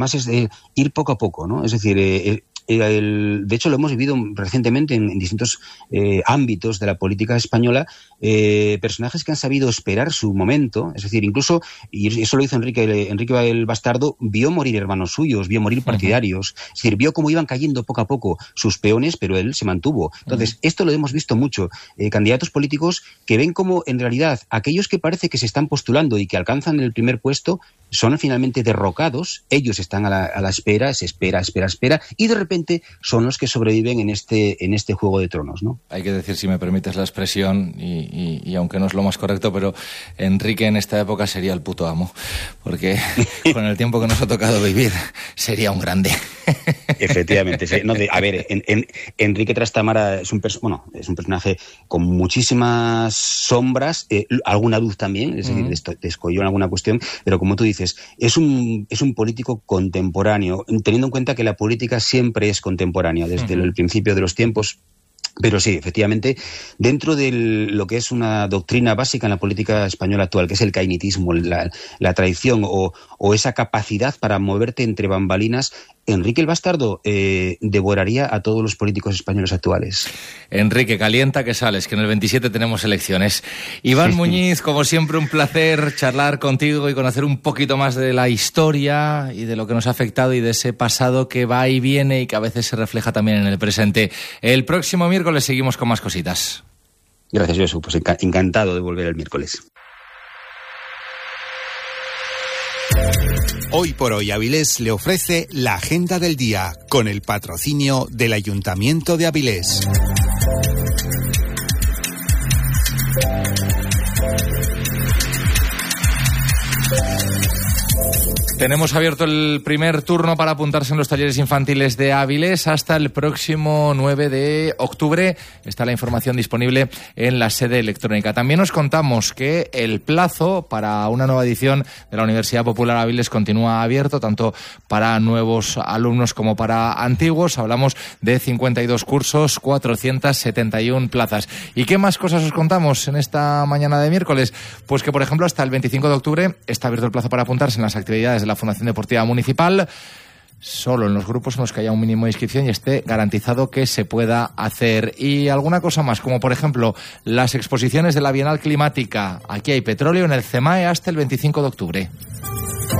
Más es ir poco a poco, ¿no? Es decir, de hecho lo hemos vivido recientemente en distintos ámbitos de la política española, personajes que han sabido esperar su momento, es decir, incluso, y eso lo hizo Enrique el Bastardo, vio morir hermanos suyos, vio morir partidarios, es decir, vio cómo iban cayendo poco a poco sus peones, pero él se mantuvo. Entonces, esto lo hemos visto mucho, candidatos políticos que ven como en realidad aquellos que parece que se están postulando y que alcanzan el primer puesto son finalmente derrocados, ellos están a la espera, se espera, y de repente son los que sobreviven en este Juego de Tronos, ¿no? Hay que decir, si me permites la expresión, y aunque no es lo más correcto, pero Enrique en esta época sería el puto amo, porque con el tiempo que nos ha tocado vivir, sería un grande. Efectivamente. Enrique Trastámara es un personaje con muchísimas sombras, alguna luz también, es decir, descolló en alguna cuestión, pero como tú dices, es un político contemporáneo, teniendo en cuenta que la política siempre es contemporánea, desde el principio de los tiempos. Pero sí, efectivamente, dentro de lo que es una doctrina básica en la política española actual, que es el cainitismo, la traición o esa capacidad para moverte entre bambalinas, Enrique el Bastardo devoraría a todos los políticos españoles actuales. Enrique, calienta que sales, que en el 27 tenemos elecciones. Iván Muñiz, como siempre, un placer charlar contigo y conocer un poquito más de la historia y de lo que nos ha afectado y de ese pasado que va y viene y que a veces se refleja también en el presente. El próximo miércoles seguimos con más cositas. Gracias, Josu. Pues encantado de volver el miércoles. Hoy por Hoy Avilés le ofrece la agenda del día con el patrocinio del Ayuntamiento de Avilés. Tenemos abierto el primer turno para apuntarse en los talleres infantiles de Avilés hasta el próximo 9 de octubre. Está la información disponible en la sede electrónica. También os contamos que el plazo para una nueva edición de la Universidad Popular Avilés continúa abierto, tanto para nuevos alumnos como para antiguos. Hablamos de 52 cursos, 471 plazas. ¿Y qué más cosas os contamos en esta mañana de miércoles? Pues que, por ejemplo, hasta el 25 de octubre está abierto el plazo para apuntarse en las actividades de la Fundación Deportiva Municipal, solo en los grupos en los que haya un mínimo de inscripción y esté garantizado que se pueda hacer. Y alguna cosa más, como por ejemplo las exposiciones de la Bienal Climática. Aquí hay petróleo en el CEMAE hasta el 25 de octubre.